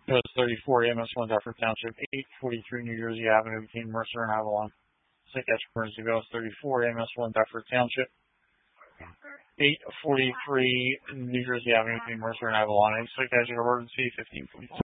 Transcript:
US 34 MS1 Duffer Township, 843 New Jersey Avenue between Mercer and Avalon. Psychiatric emergency US 34 MS1 Duffer Township, 843 New Jersey Avenue between Mercer and Avalon. Psychiatric emergency 1542.